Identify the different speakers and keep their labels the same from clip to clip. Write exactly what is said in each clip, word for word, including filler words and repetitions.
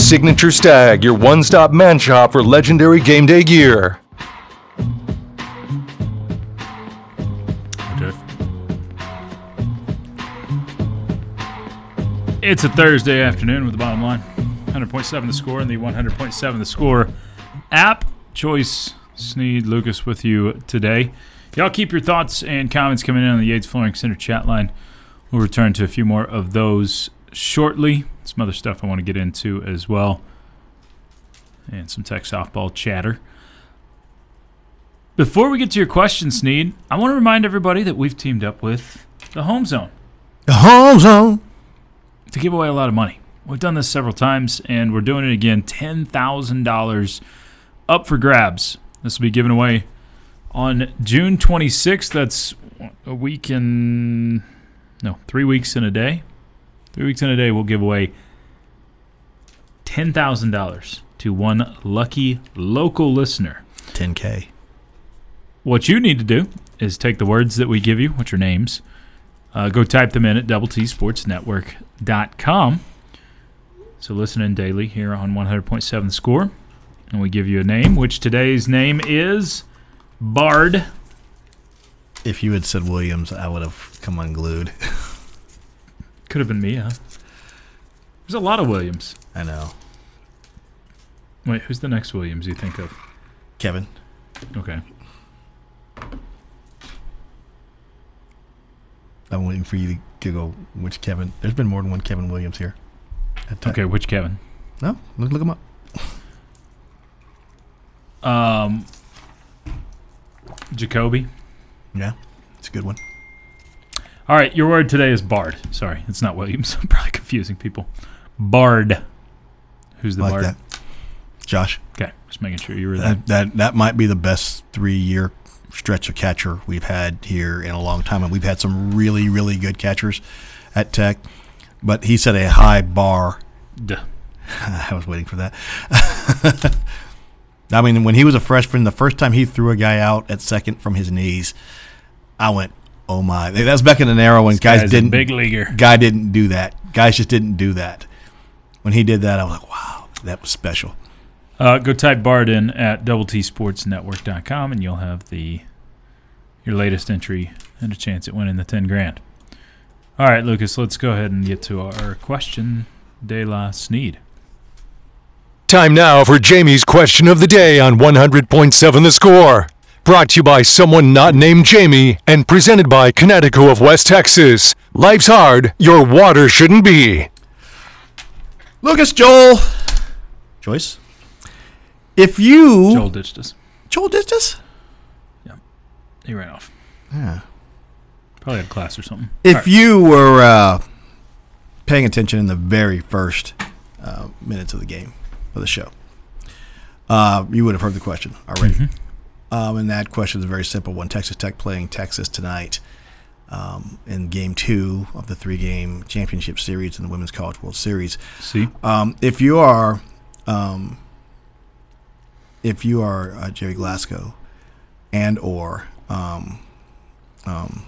Speaker 1: Signature Stag, your one-stop man shop for legendary game day gear.
Speaker 2: It's a Thursday afternoon with the Bottom Line. one hundred point seven The Score and the one hundred point seven The Score app. Choice, Sneed, Lucas with you today. Y'all keep your thoughts and comments coming in on the Yates Flooring Center chat line. We'll return to a few more of those shortly. Some other stuff I want to get into as well. And some tech softball chatter. Before we get to your questions, Sneed, I want to remind everybody that we've teamed up with the Home Zone.
Speaker 3: The Home Zone.
Speaker 2: To give away a lot of money. We've done this several times, and we're doing it again. ten thousand dollars up for grabs. This will be given away on June twenty-sixth. That's a week and... No, three weeks in a day. Three weeks in a day, we'll give away ten thousand dollars to one lucky local listener.
Speaker 3: ten K.
Speaker 2: What you need to do is take the words that we give you, which are names, uh, go type them in at double T sports network dot com. So listen in daily here on one hundred point seven The Score. And we give you a name, which today's name is Bard.
Speaker 3: If you had said Williams, I would have come unglued.
Speaker 2: Could have been me, huh? There's a lot of Williams.
Speaker 3: I know.
Speaker 2: Wait, who's the next Williams you think of?
Speaker 3: Kevin.
Speaker 2: Okay.
Speaker 3: I'm waiting for you to go, which Kevin? There's been more than one Kevin Williams here.
Speaker 2: Okay, which Kevin?
Speaker 3: No, look, look him up.
Speaker 2: Um, Jacoby.
Speaker 3: Yeah, it's a good one.
Speaker 2: All right, your word today is Bard. Sorry, it's not Williams. I'm probably confusing people. Bard. Who's the
Speaker 3: I like
Speaker 2: Bard?
Speaker 3: that. Josh.
Speaker 2: Okay, just making sure you were there.
Speaker 3: That, that that might be the best three-year stretch of catcher we've had here in a long time, and we've had some really, really good catchers at Tech. But he set a high bar.
Speaker 2: Duh.
Speaker 3: I was waiting for that. I mean, when he was a freshman, the first time he threw a guy out at second from his knees, I went, "Oh my!" That was back in an era when
Speaker 2: this
Speaker 3: guys didn't.
Speaker 2: A big leaguer.
Speaker 3: Guy didn't do that. Guys just didn't do that. When he did that, I was like, "Wow, that was special."
Speaker 2: Uh, go type Bard in at double T sports network dot com, and you'll have the your latest entry and a chance at winning the ten grand. All right, Lucas, let's go ahead and get to our question de la Sneed.
Speaker 1: Time now for Jamie's question of the day on one hundred point seven The Score. Brought to you by someone not named Jamie and presented by Connecticut of West Texas. Life's hard, your water shouldn't be.
Speaker 3: Lucas, Joel. Joyce. If you...
Speaker 2: Joel ditched us.
Speaker 3: Joel ditched us?
Speaker 2: Yeah. He ran off.
Speaker 3: Yeah.
Speaker 2: Probably had class or something.
Speaker 3: If
Speaker 2: right.
Speaker 3: you were uh, paying attention in the very first uh, minutes of the game, of the show, uh, you would have heard the question already. Mm-hmm. Um, and that question is a very simple one. Texas Tech playing Texas tonight um, in game two of the three-game championship series in the Women's College World Series.
Speaker 2: See?
Speaker 3: Um, if you are... Um, If you are uh, Jerry Glasgow and or um, um,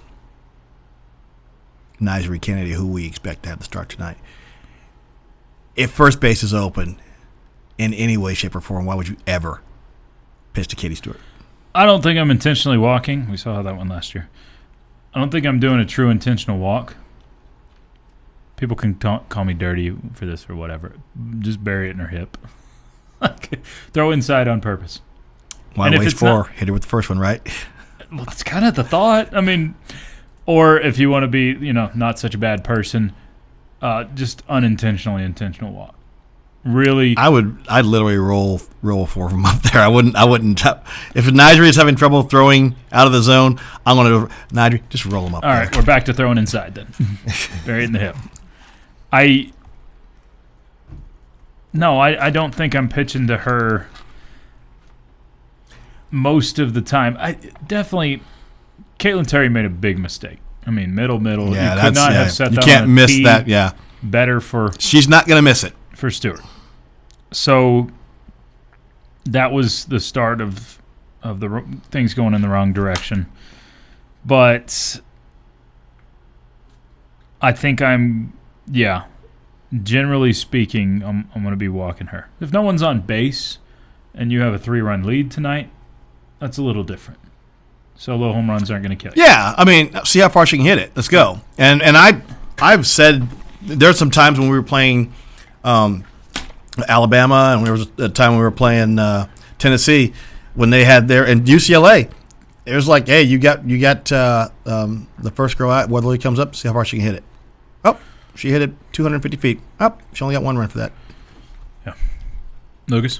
Speaker 3: Nigel Kennedy, who we expect to have the start tonight, if first base is open in any way, shape, or form, why would you ever pitch to Katie Stewart?
Speaker 2: I don't think I'm intentionally walking. We saw how that went last year. I don't think I'm doing a true intentional walk. People can ta- call me dirty for this or whatever. Just bury it in her hip. Throw inside on purpose.
Speaker 3: Why
Speaker 2: and
Speaker 3: waste four? Not, hit her with the first one, right?
Speaker 2: Well, that's kind of the thought. I mean, or if you want to be, you know, not such a bad person, uh, just unintentionally intentional walk. Really,
Speaker 3: I would. I'd literally roll roll four from up there. I wouldn't. I wouldn't. If Nigel is having trouble throwing out of the zone, I'm going to Nigel just roll him up.
Speaker 2: All
Speaker 3: there.
Speaker 2: right, we're back to throwing inside then. Bury it in the hip. I. No, I, I don't think I'm pitching to her most of the time. I definitely, Caitlin Terry made a big mistake. I mean, middle, middle.
Speaker 3: Yeah,
Speaker 2: you
Speaker 3: that's,
Speaker 2: could not
Speaker 3: yeah.
Speaker 2: have set
Speaker 3: you
Speaker 2: that
Speaker 3: can't
Speaker 2: on a
Speaker 3: miss
Speaker 2: tee
Speaker 3: that. Yeah,
Speaker 2: better for.
Speaker 3: She's not going to miss it
Speaker 2: for Stewart. So that was the start of of the things going in the wrong direction. But I think I'm, yeah. generally speaking, I'm, I'm going to be walking her. If no one's on base and you have a three-run lead tonight, that's a little different. Solo home runs aren't going to kill you.
Speaker 3: Yeah, I mean, see how far she can hit it. Let's go. And and I, I've said there's some times when we were playing um, Alabama, and there was a time when we were playing uh, Tennessee when they had their and U C L A. It was like, hey, you got you got uh, um, the first girl out. Weatherly comes up, see how far she can hit it. Oh, she hit it two hundred fifty feet. Oh, she only got one run for that.
Speaker 2: Yeah, Lucas.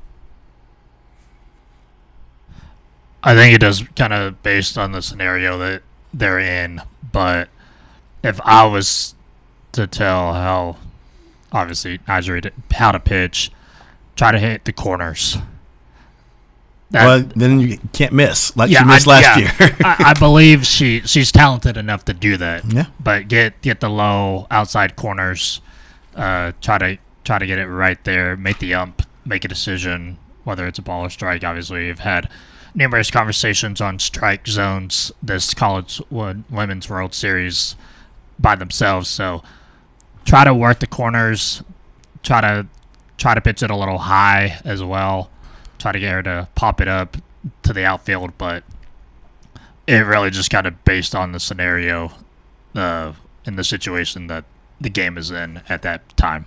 Speaker 4: I think it is kind of based on the scenario that they're in, but if I was to tell how, obviously, Nigeria, how to pitch, try to hit the corners. That,
Speaker 3: well, then you can't miss like
Speaker 4: yeah,
Speaker 3: she missed
Speaker 4: I,
Speaker 3: last
Speaker 4: yeah.
Speaker 3: year.
Speaker 4: I, I believe she she's talented enough to do that.
Speaker 3: Yeah,
Speaker 4: but get get the low outside corners, uh, try to try to get it right there, make the ump make a decision whether it's a ball or strike. Obviously, we've had numerous conversations on strike zones this College Women's World Series by themselves. So try to work the corners, try to try to pitch it a little high as well, try to get her to pop it up to the outfield, but it really just kind of based on the scenario uh, in the situation that the game is in at that time.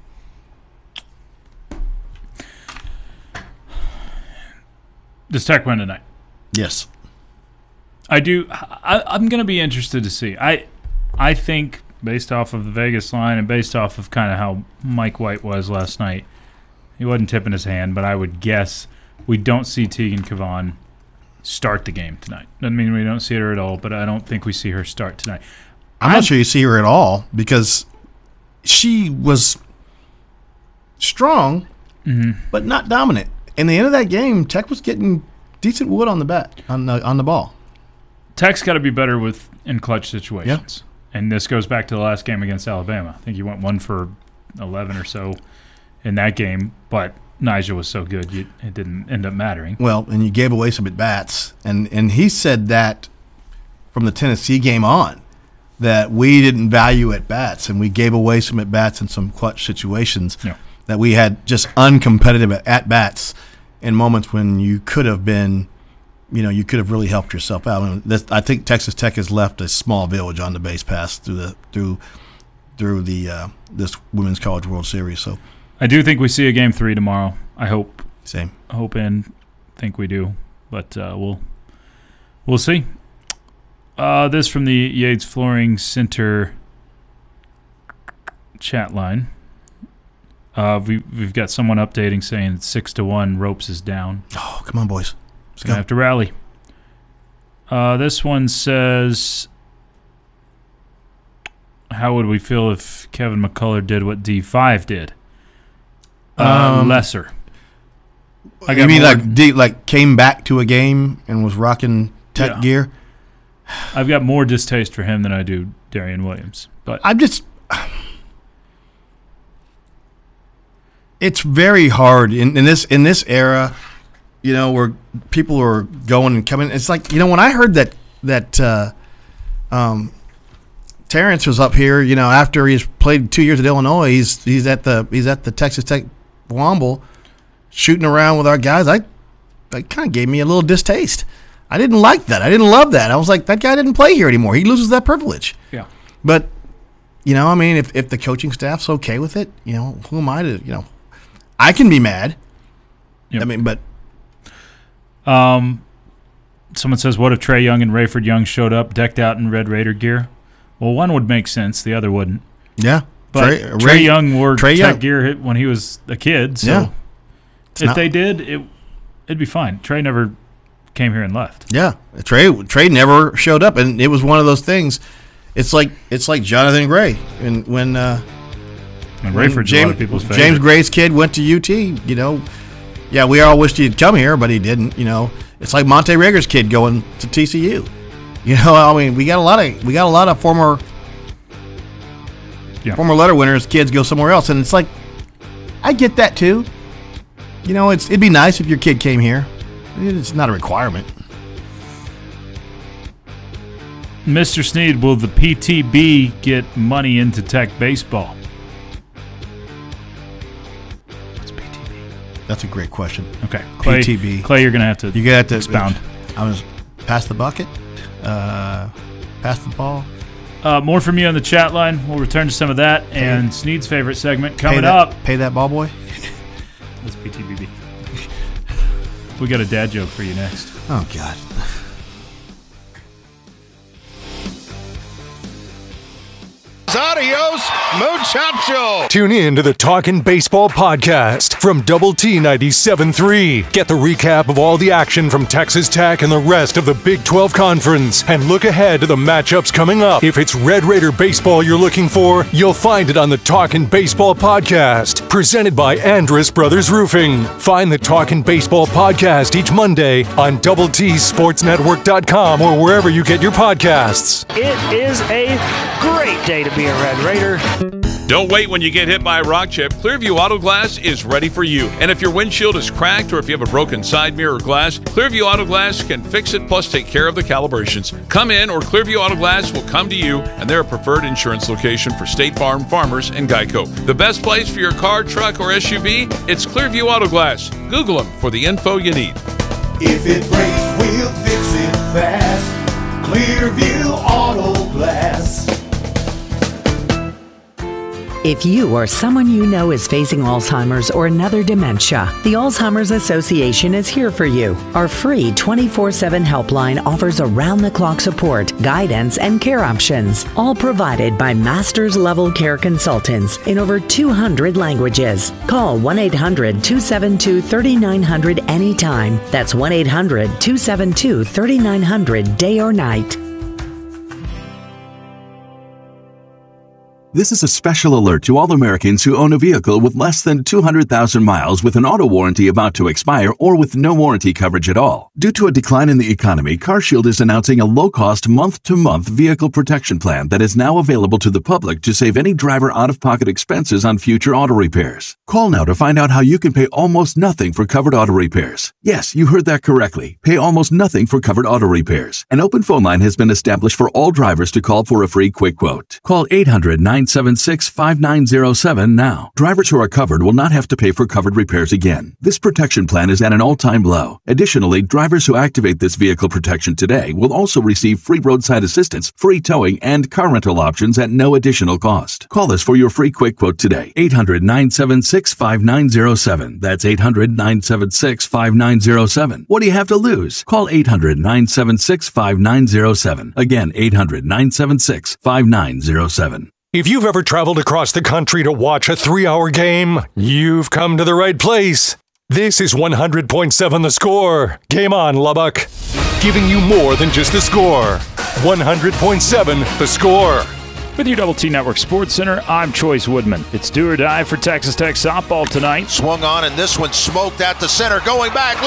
Speaker 2: Does Tech win tonight?
Speaker 3: yes.
Speaker 2: I do. I, I'm going to be interested to see. I, I think based off of the Vegas line and based off of kind of how Mike White was last night, he wasn't tipping his hand, but I would guess we don't see Tegan Cavan start the game tonight. Doesn't mean we don't see her at all, but I don't think we see her start tonight.
Speaker 3: I'm, I'm not sure you see her at all because she was strong,
Speaker 2: mm-hmm.
Speaker 3: but not dominant. In the end of that game, Tech was getting decent wood on the bat on the on the ball.
Speaker 2: Tech's got to be better with in clutch situations, yeah. And this goes back to the last game against Alabama. I think you went one for eleven or so in that game, but Nigel was so good you, it didn't end up mattering.
Speaker 3: Well, and you gave away some at bats, and and he said that from the Tennessee game on that we didn't value at bats, and we gave away some at bats in some clutch situations.
Speaker 2: Yeah.
Speaker 3: That we had just uncompetitive at bats in moments when you could have been, you know, you could have really helped yourself out. I, mean, this, I think Texas Tech has left a small village on the base pass through the through through the uh, this Women's College World Series. So
Speaker 2: I do think we see a game three tomorrow. I hope.
Speaker 3: Same.
Speaker 2: Hope and think we do, but uh, we'll we'll see. Uh, this from the Yates Flooring Center chat line. Uh, we, we've got someone updating saying it's six to one. Ropes is down.
Speaker 3: Oh, come on, boys. Let's
Speaker 2: Gonna
Speaker 3: go.
Speaker 2: have to rally. Uh, this one says, "How would we feel if Kevin McCullough did what D five did? Uh,
Speaker 3: Um,
Speaker 2: lesser. I
Speaker 3: You
Speaker 2: got
Speaker 3: mean
Speaker 2: more-
Speaker 3: like de- like came back to a game and was rocking Tech
Speaker 2: Yeah.
Speaker 3: gear?
Speaker 2: I've got more distaste for him than I do Darian Williams. But
Speaker 3: I'm just. It's very hard in, in this in this era, you know, where people are going and coming. It's like, you know, when I heard that that uh, um, Terrence was up here, you know, after he's played two years at Illinois, he's he's at the he's at the Texas Tech Womble, shooting around with our guys. I that kind of gave me a little distaste. I didn't like that. I didn't love that. I was like, that guy didn't play here anymore. He loses that privilege.
Speaker 2: yeah,
Speaker 3: But, you know, I mean, if, if the coaching staff's okay with it, you know, who am I to, you know, I can be mad.
Speaker 2: Yep.
Speaker 3: I mean, but
Speaker 2: Um, someone says, what if Trey Young and Rayford Young showed up decked out in Red Raider gear? Well, one would make sense. The other wouldn't.
Speaker 3: yeah.
Speaker 2: But Trey,
Speaker 3: Trey, Ray-
Speaker 2: Young wore
Speaker 3: Trey
Speaker 2: Tech
Speaker 3: Young.
Speaker 2: gear when he was a kid. So
Speaker 3: Yeah. It's
Speaker 2: if
Speaker 3: not-
Speaker 2: they did, it, it'd be fine. Trey never came here and left.
Speaker 3: Yeah. Trey Trey never showed up, and it was one of those things. It's like it's like Jonathan Gray. And when, uh,
Speaker 2: And
Speaker 3: when
Speaker 2: Rayford's a
Speaker 3: James,
Speaker 2: lot of people's favorite.
Speaker 3: James Gray's kid went to U T, you know, yeah, we all wished he'd come here, but he didn't, you know. It's like Monte Rager's kid going to T C U. You know, I mean, we got a lot of we got a lot of former
Speaker 2: Yeah.
Speaker 3: former letter winners, kids go somewhere else, and it's like, I get that too. You know, it's it'd be nice if your kid came here. It's not a requirement.
Speaker 2: Mister Sneed, will the P T B get money into Tech baseball?
Speaker 3: That's a great question.
Speaker 2: Okay. Clay,
Speaker 3: P T B.
Speaker 2: Clay, you're going to have to
Speaker 3: You got to
Speaker 2: expound.
Speaker 3: I was pass the bucket, uh, pass the ball.
Speaker 2: Uh, more from you on the chat line. We'll return to some of that and Sneed's favorite segment coming
Speaker 3: pay that,
Speaker 2: up.
Speaker 3: Pay that ball boy.
Speaker 2: That's P T B B. We got a dad joke for you next.
Speaker 3: Oh, God.
Speaker 5: Adios, muchacho.
Speaker 1: Tune in to the Talkin' Baseball podcast from Double T ninety-seven point three. Get the recap of all the action from Texas Tech and the rest of the Big twelve Conference. And look ahead to the matchups coming up. If it's Red Raider baseball you're looking for, you'll find it on the Talkin' Baseball podcast, presented by Andrus Brothers Roofing. Find the Talkin' Baseball podcast each Monday on double T sports network dot com or wherever you get your podcasts.
Speaker 6: It is a great day to be a Red Raider.
Speaker 7: Don't wait when you get hit by a rock chip. Clearview Auto Glass is ready for you. And if your windshield is cracked or if you have a broken side mirror glass, Clearview Auto Glass can fix it plus take care of the calibrations. Come in or Clearview Auto Glass will come to you, and they're a preferred insurance location for State Farm, Farmers, and Geico. The best place for your car, truck, or S U V? It's Clearview Auto Glass. Google them for the info you need.
Speaker 8: If it breaks, we'll fix it fast. Clearview Auto Glass.
Speaker 9: If you or someone you know is facing Alzheimer's or another dementia, the Alzheimer's Association is here for you. Our free twenty-four seven helpline offers around-the-clock support, guidance, and care options, all provided by master's-level care consultants in over two hundred languages. Call one eight hundred two seven two three nine zero zero anytime. That's one eight hundred two seven two three nine zero zero day or night.
Speaker 10: This is a special alert to all Americans who own a vehicle with less than two hundred thousand miles with an auto warranty about to expire or with no warranty coverage at all. Due to a decline in the economy, CarShield is announcing a low-cost month-to-month vehicle protection plan that is now available to the public to save any driver out-of-pocket expenses on future auto repairs. Call now to find out how you can pay almost nothing for covered auto repairs. Yes, you heard that correctly. Pay almost nothing for covered auto repairs. An open phone line has been established for all drivers to call for a free quick quote. Call eight hundred nine seven six five nine zero seven now. Drivers who are covered will not have to pay for covered repairs again. This protection plan is at an all-time low. Additionally, drivers who activate this vehicle protection today will also receive free roadside assistance, free towing, and car rental options at no additional cost. Call us for your free quick quote today. eight hundred nine seven six five nine zero seven. That's eight hundred nine seven six five nine zero seven. What do you have to lose? Call eight hundred nine seven six five nine zero seven. Again, eight hundred nine seven six five nine zero seven.
Speaker 1: If you've ever traveled across the country to watch a three-hour game, you've come to the right place. This is one hundred point seven The Score. Game on, Lubbock. Giving you more than just the score. one hundred point seven The Score.
Speaker 6: With your Double T Network Sports Center, I'm Choice Woodman. It's do or die for Texas Tech softball tonight.
Speaker 5: Swung on, and this one smoked at the center, going back.